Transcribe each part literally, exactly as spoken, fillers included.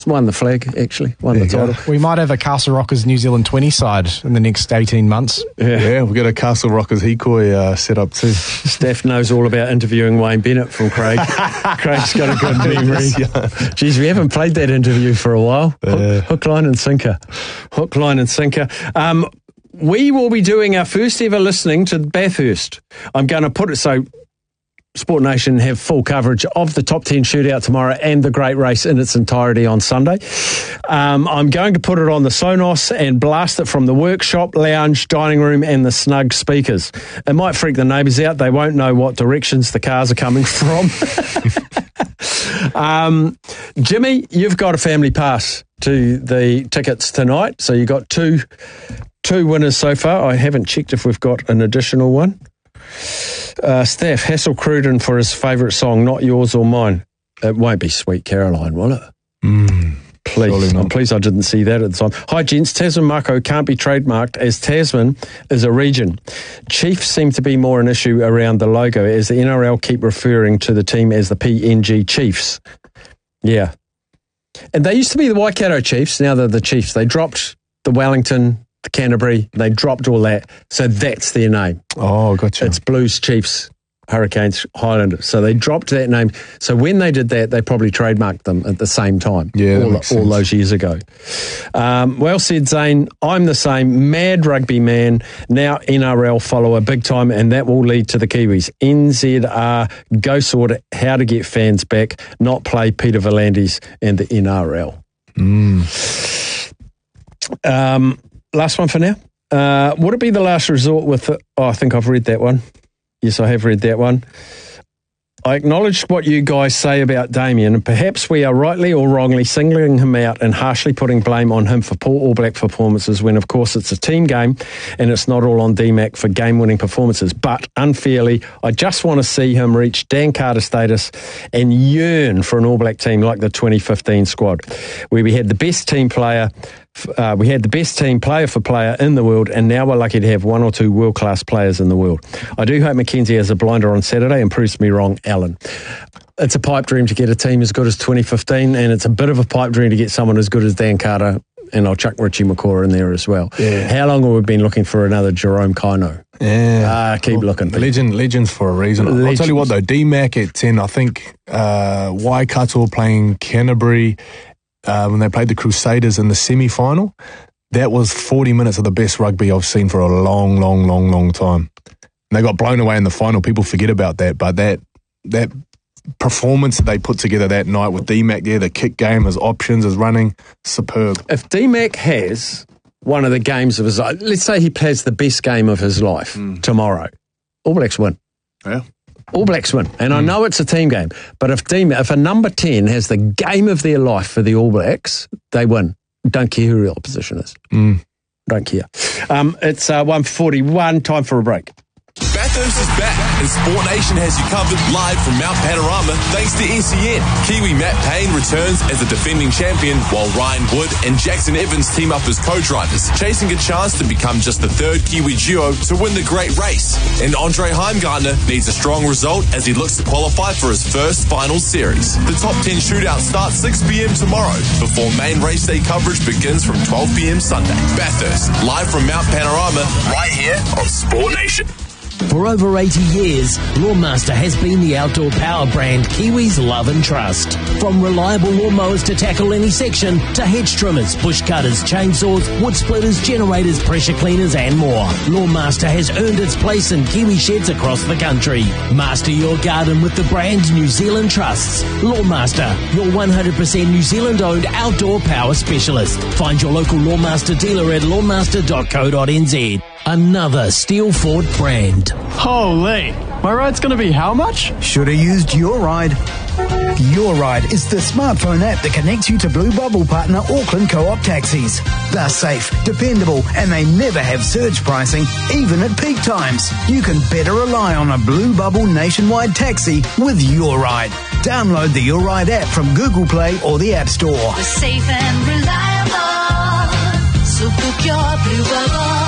Won the flag, actually. Won There the you go. title. We might have a Castle Rockers New Zealand twenty side in the next eighteen months. Yeah. Yeah, we've got a Castle Rockers Hikoi uh, set up too. Steph knows all about interviewing Wayne Bennett from Craig. Craig's got a good memory. Geez, we haven't played that interview for a while. Hook, Yeah. hook line, and sinker. Hook, line, and sinker. Um, we will be doing our first ever listening to Bathurst. I'm going to put it so Sport Nation have full coverage of the top ten shootout tomorrow and the great race in its entirety on Sunday. Um, I'm going to put it on the Sonos and blast it from the workshop, lounge, dining room and the snug speakers. It might freak the neighbours out. They won't know what directions the cars are coming from. um, Jimmy, you've got a family pass to the tickets tonight. So you got two, two winners so far. I haven't checked if we've got an additional one. Uh, Steph, Hassel Cruden for his favourite song, Not Yours or Mine. It won't be Sweet Caroline, will it? Mm, Please. I'm pleased I didn't see that at the time. Hi, gents. Tasman Mako can't be trademarked as Tasman is a region. Chiefs seem to be more an issue around the logo as the N R L keep referring to the team as the P N G Chiefs. Yeah. And they used to be the Waikato Chiefs. Now they're the Chiefs. They dropped the Wellington, the Canterbury. They dropped all that. So that's their name. Oh, gotcha. It's Blues, Chiefs, Hurricanes, Highlanders. So they dropped that name. So when they did that, they probably trademarked them at the same time. Yeah, that all, makes all sense. those years ago. Um, well said, Zane. I'm the same. Mad rugby man, now N R L follower, big time, and that will lead to the Kiwis. N Z R, go sort how to get fans back, not play Peter V'landys and the N R L. Mm. Um, last one for now. Uh, would it be the last resort with... The, oh, I think I've read that one. Yes, I have read that one. I acknowledge what you guys say about Damien, and perhaps we are rightly or wrongly singling him out and harshly putting blame on him for poor All Black performances when, of course, it's a team game and it's not all on D Mac for game-winning performances. But unfairly, I just want to see him reach Dan Carter status and yearn for an All Black team like the twenty fifteen squad, where we had the best team player Uh, we had the best team player for player in the world, and now we're lucky to have one or two world-class players in the world. I do hope Mackenzie has a blinder on Saturday and proves me wrong, Alan. It's a pipe dream to get a team as good as twenty fifteen, and it's a bit of a pipe dream to get someone as good as Dan Carter, and I'll chuck Richie McCaw in there as well. Yeah. How long have we been looking for another Jerome Kaino? Yeah. Ah, keep well, looking. Legend, legends for a reason. I'll Legends. tell you what though, D Mac at ten, I think uh, Waikato playing Canterbury uh, when they played the Crusaders in the semi-final, that was forty minutes of the best rugby I've seen for a long, long, long, long time. And they got blown away in the final. People forget about that, but that that performance that they put together that night with D Mac there, the kick game, his options, his running, superb. If D Mac has one of the games of his life, let's say he plays the best game of his life mm. tomorrow, All Blacks win. Yeah. All Blacks win. And mm. I know it's a team game, but if D Mac, if a number ten has the game of their life for the All Blacks, they win. Don't care who the opposition is. Mm. Don't care. Um, it's uh, one forty-one, time for a break. Bathurst is back, and Sport Nation has you covered live from Mount Panorama thanks to S E N. Kiwi Matt Payne returns as the defending champion, while Ryan Wood and Jackson Evans team up as co-drivers, chasing a chance to become just the third Kiwi duo to win the great race. And Andre Heimgartner needs a strong result as he looks to qualify for his first final series. The top ten shootout starts six p.m. tomorrow, before main race day coverage begins from twelve p.m. Sunday. Bathurst, live from Mount Panorama, right here on Sport Nation. For over eighty years, Lawnmaster has been the outdoor power brand Kiwis love and trust. From reliable lawnmowers to tackle any section, to hedge trimmers, bush cutters, chainsaws, wood splitters, generators, pressure cleaners and more, Lawnmaster has earned its place in Kiwi sheds across the country. Master your garden with the brand New Zealand trusts. Lawnmaster, your one hundred percent New Zealand owned outdoor power specialist. Find your local Lawnmaster dealer at lawnmaster dot co dot n z. Another Steel Ford brand. Holy, my ride's going to be how much? Should have used Your Ride. Your Ride is the smartphone app that connects you to Blue Bubble partner Auckland Co-op taxis. They're safe, dependable, and they never have surge pricing, even at peak times. You can better rely on a Blue Bubble nationwide taxi with Your Ride. Download the Your Ride app from Google Play or the App Store. We're safe and reliable, so book your Blue Bubble.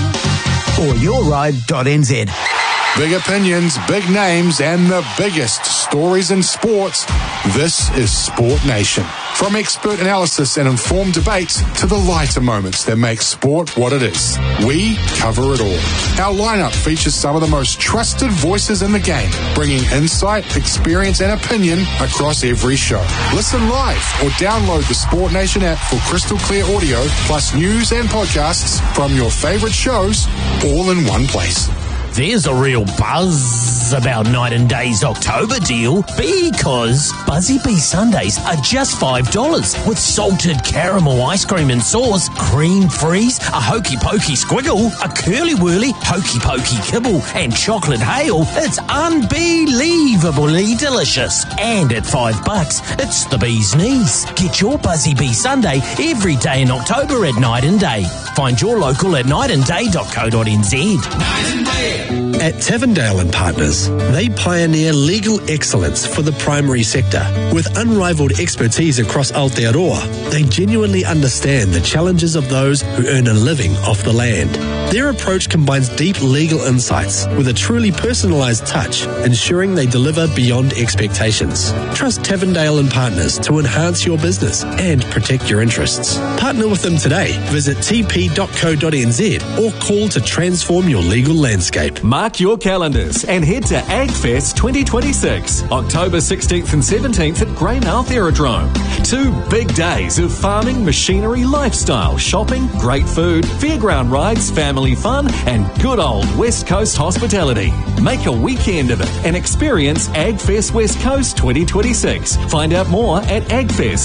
Or your ride dot n z. Big opinions, big names, and the biggest stories in sports. This is Sport Nation. From expert analysis and informed debates to the lighter moments that make sport what it is, we cover it all. Our lineup features some of the most trusted voices in the game, bringing insight, experience and opinion across every show. Listen live or download the Sport Nation app for crystal clear audio, plus news and podcasts from your favourite shows, all in one place. There's a real buzz about Night and Day's October deal because Buzzy Bee Sundays are just five dollars with salted caramel ice cream and sauce, cream freeze, a hokey pokey squiggle, a curly whirly hokey pokey kibble and chocolate hail. It's unbelievably delicious. And at five bucks, it's the bee's knees. Get your Buzzy Bee Sunday every day in October at Night and Day. Find your local at night and day dot co dot n z. Night and Day. At Tavendale and Partners, they pioneer legal excellence for the primary sector. With unrivaled expertise across Aotearoa, they genuinely understand the challenges of those who earn a living off the land. Their approach combines deep legal insights with a truly personalised touch, ensuring they deliver beyond expectations. Trust Tavendale and Partners to enhance your business and protect your interests. Partner with them today. Visit t p dot co dot n z or call to transform your legal landscape. Mark your calendars and head to AgFest twenty twenty-six, October sixteenth and seventeenth at Greymouth Aerodrome. Two big days of farming, machinery, lifestyle, shopping, great food, fairground rides, family fun, and good old West Coast hospitality. Make a weekend of it and experience AgFest West Coast twenty twenty-six. Find out more at agfest